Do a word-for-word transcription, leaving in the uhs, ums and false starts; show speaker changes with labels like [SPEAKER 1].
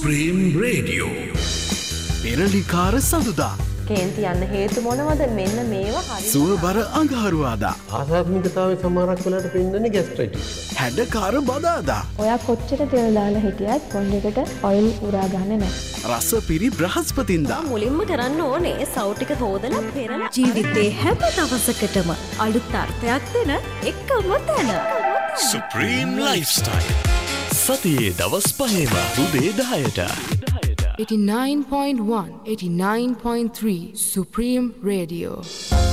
[SPEAKER 1] Supreme Radio.
[SPEAKER 2] පෙරලිකාර සඳුදා.
[SPEAKER 3] කේන්ති යන්න හේතු මොනවද? මෙන්න මේවා හරි.
[SPEAKER 2] සුවබර අඟහරුවාදා.
[SPEAKER 4] ආසාත්මිකතාවයේ සමහරක් වෙලාවට පෙන්නන්නේ ગેස්ට්‍රයිටිස්.
[SPEAKER 2] හැඩකාර බදාදා.
[SPEAKER 5] ඔයා කොච්චර තෙල් දාලා හිටියත් කොණ්ඩෙකට ඔයිල් උරා ගන්න නැහැ.
[SPEAKER 2] රසපිරි බ්‍රහස්පතින්දා.
[SPEAKER 3] මුලින්ම කරන්න ඕනේ සව් ටික හොදලා පෙරලා
[SPEAKER 6] ජීවිතේ හැම දවසකටම අලුත් අර්ථයක් දෙන එකම තැන.
[SPEAKER 1] Supreme Lifestyle. සතියේ දවස් පහේම උදේ දහයට.
[SPEAKER 7] eighty-nine point one, eighty-nine point three Supreme Radio.